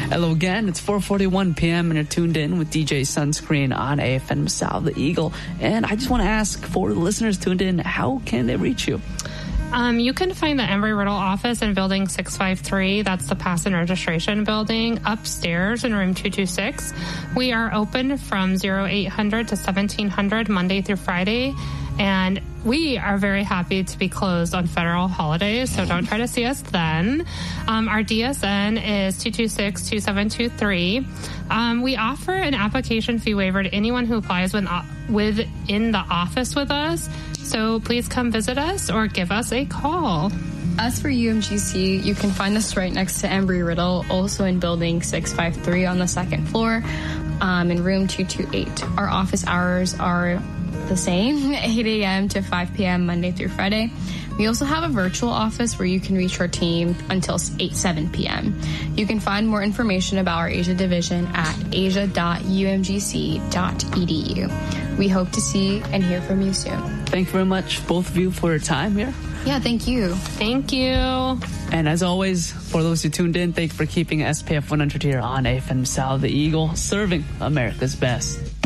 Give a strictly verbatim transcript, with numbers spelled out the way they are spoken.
Hello again, it's four forty-one p.m. and you're tuned in with D J Sunscreen on A F M Sal the Eagle. And I just want to ask for the listeners tuned in, how can they reach you? Um, you can find the Embry-Riddle office in building six five three. That's the Pass and Registration building upstairs in room two two six. We are open from eight hundred to seventeen hundred Monday through Friday. And we are very happy to be closed on federal holidays, so don't try to see us then. Um, our D S N is two two six, two seven two three. Um, we offer an application fee waiver to anyone who applies with, uh, within the office with us. So please come visit us or give us a call. As for U M G C, you can find us right next to Embry-Riddle, also in building six five three on the second floor, um, in room two two eight. Our office hours are the same, eight a.m. to five p.m. Monday through Friday. We also have a virtual office where you can reach our team until eight, seven p.m. You can find more information about our Asia division at asia dot u m g c dot e d u. We hope to see and hear from you soon. Thank you very much, both of you, for your time here. Yeah, thank you. Thank you. And as always, for those who tuned in, thank you for keeping S P F one hundred here on A F M Sal the Eagle, serving America's best.